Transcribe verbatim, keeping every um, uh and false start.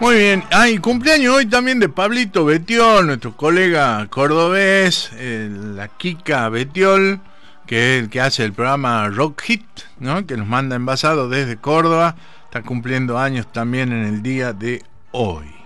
Muy bien. Hay cumpleaños hoy también de Pablito Betiol, nuestro colega cordobés, eh, la Kika Betiol, que es el que hace el programa Rock Hit, ¿no? Que nos manda envasado desde Córdoba. Está cumpliendo años también en el día de hoy.